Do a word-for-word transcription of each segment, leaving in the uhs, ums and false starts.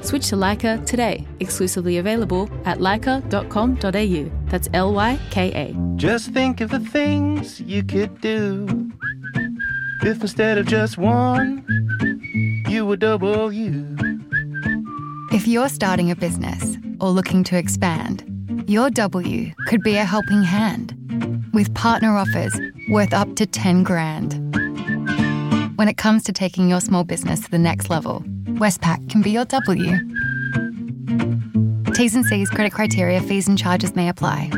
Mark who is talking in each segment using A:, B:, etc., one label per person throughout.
A: Switch to Leica today. Exclusively available at leica dot com dot a u. That's L Y K A.
B: Just think of the things you could do if instead of just one, you were double you.
C: If you're starting a business or looking to expand, your W could be a helping hand with partner offers worth up to ten grand. When it comes to taking your small business to the next level, Westpac can be your W. T's and C's, credit criteria, fees and charges may apply.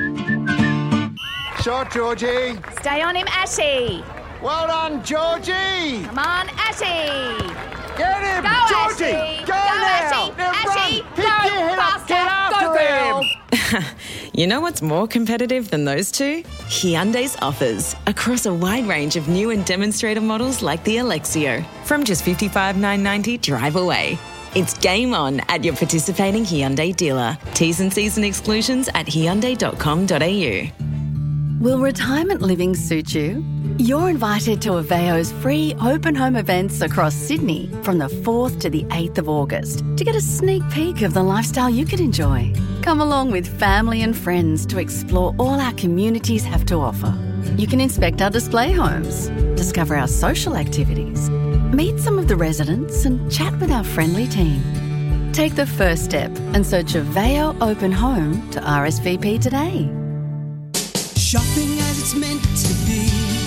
D: Shot, Georgie.
E: Stay on him, Ashy.
D: Well done, Georgie.
E: Come on, Ashy.
D: Get him,
E: Go,
D: Georgie.
E: Ashy.
D: Go,
E: Go,
D: now.
E: Ashy.
D: Now
E: Ashy.
D: run.
E: Go,
D: Pick your head up.
E: faster.
D: Get after
E: Go, girl.
D: him.
F: You know what's more competitive than those two? Hyundai's offers across a wide range of new and demonstrator models like the Alexio. From just fifty-five thousand nine hundred ninety dollars drive away. It's game on at your participating Hyundai dealer. T's and C's and exclusions at hyundai dot com dot a u.
G: Will retirement living suit you? You're invited to Aveo's free open home events across Sydney from the fourth to the eighth of August to get a sneak peek of the lifestyle you could enjoy. Come along with family and friends to explore all our communities have to offer. You can inspect our display homes, discover our social activities, meet some of the residents and chat with our friendly team. Take the first step and search Aveo Open Home to R S V P today.
H: Shopping as it's meant to be.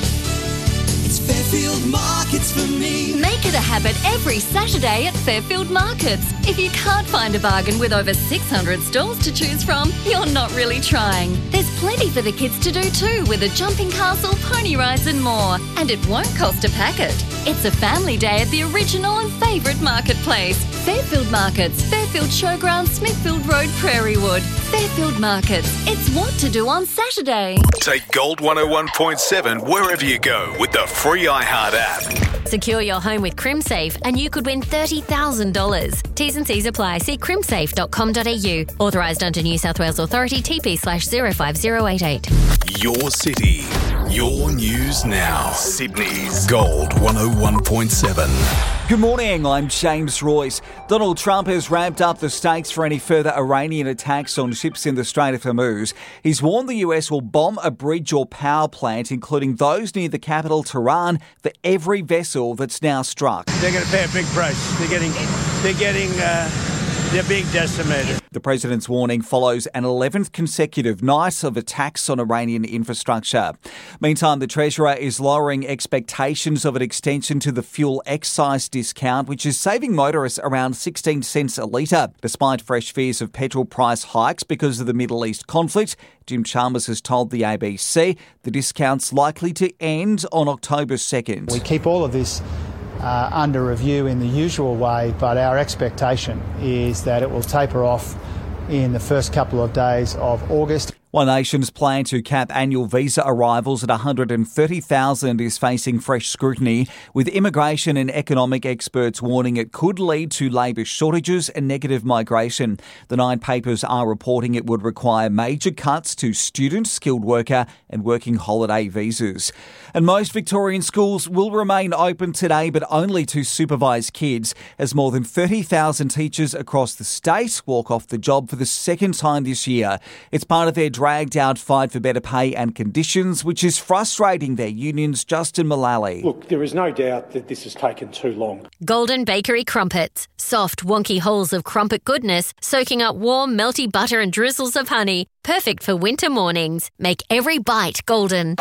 H: It's Fairfield Markets for me.
I: Make it a habit every Saturday at Fairfield Markets. If you can't find a bargain with over six hundred stalls to choose from, you're not really trying. There's plenty for the kids to do too, with a jumping castle, pony rides and more. And it won't cost a packet. It's a family day at the original and favourite marketplace. Fairfield Markets, Fairfield Showground, Smithfield Road, Prairiewood. Fairfield Markets. It's what to do on Saturday.
J: Take Gold one oh one point seven wherever you go with the free iHeart app.
I: Secure your home with CrimSafe and you could win thirty thousand dollars. T's and C's apply. See crimsafe dot com dot a u. Authorised under New South Wales Authority, T P slash zero five zero eight eight.
J: Your city, your news now. Sydney's Gold one oh one point seven.
K: Good morning, I'm James Royce. Donald Trump has ramped up the stakes for any further Iranian attacks on ships in the Strait of Hormuz. He's warned the U S will bomb a bridge or power plant, including those near the capital, Tehran, for every vessel that's now struck.
L: They're going to pay a big price. They're getting, they're getting, uh, they're being decimated.
K: The president's warning follows an eleventh consecutive night of attacks on Iranian infrastructure. Meantime, the Treasurer is lowering expectations of an extension to the fuel excise discount, which is saving motorists around sixteen cents a litre. Despite fresh fears of petrol price hikes because of the Middle East conflict, Jim Chalmers has told the A B C the discount's likely to end on October second.
M: We keep all of this Uh, under review in the usual way, but our expectation is that it will taper off in the first couple of days of August.
K: One nation's plan to cap annual visa arrivals at one hundred thirty thousand is facing fresh scrutiny, with immigration and economic experts warning it could lead to labour shortages and negative migration. The nine papers are reporting it would require major cuts to student, skilled worker and working holiday visas. And most Victorian schools will remain open today, but only to supervise kids, as more than thirty thousand teachers across the state walk off the job for the second time this year. It's part of their dragged out fight for better pay and conditions, which is frustrating their unions. Justin Mullally.
N: Look, there is no doubt that this has taken too long.
I: Golden Bakery Crumpets. Soft, wonky holes of crumpet goodness, soaking up warm, melty butter and drizzles of honey. Perfect for winter mornings. Make every bite golden.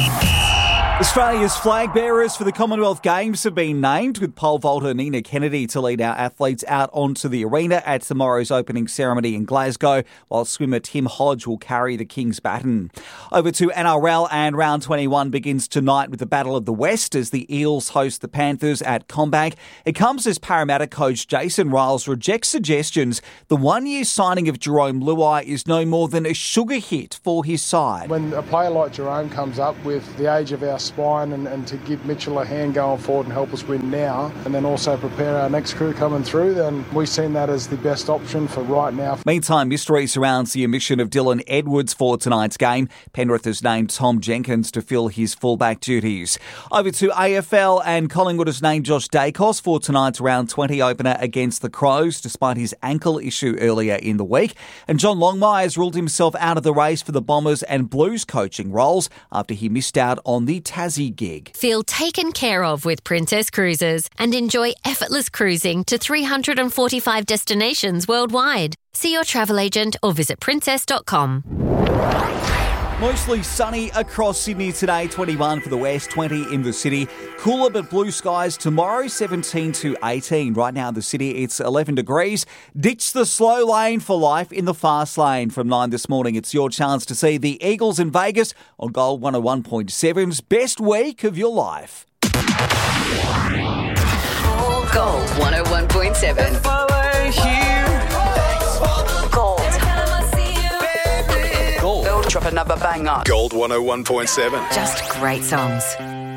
K: Australia's flag bearers for the Commonwealth Games have been named, with pole vaulter Nina Kennedy to lead our athletes out onto the arena at tomorrow's opening ceremony in Glasgow, while swimmer Tim Hodge will carry the King's baton. Over to N R L, and round twenty-one begins tonight with the Battle of the West as the Eels host the Panthers at CommBank. It comes as Parramatta coach Jason Riles rejects suggestions the one-year signing of Jerome Luai is no more than a sugar hit for his side.
O: When a player like Jerome comes up with the age of our spine and, and to give Mitchell a hand going forward and help us win now, and then also prepare our next crew coming through, then we've seen that as the best option for right now.
K: Meantime, mystery surrounds the omission of Dylan Edwards for tonight's game. Penrith has named Tom Jenkins to fill his fullback duties. Over to A F L, and Collingwood has named Josh Dacos for tonight's round twenty opener against the Crows, despite his ankle issue earlier in the week. And John Longmire has ruled himself out of the race for the Bombers and Blues coaching roles after he missed out on the Tassie gig.
I: Feel taken care of with Princess Cruises and enjoy effortless cruising to three hundred forty-five destinations worldwide. See your travel agent or visit princess dot com.
K: Mostly sunny across Sydney today, twenty-one for the west, twenty in the city. Cooler but blue skies tomorrow, seventeen to eighteen. Right now in the city, it's eleven degrees. Ditch the slow lane for life in the fast lane. From nine this morning, it's your chance to see the Eagles in Vegas on Gold one oh one point seven's best week of your life.
G: Gold one oh one point seven. Gold. Gold. Gold. Drop another banger.
J: Gold one oh one point seven.
G: Just great songs.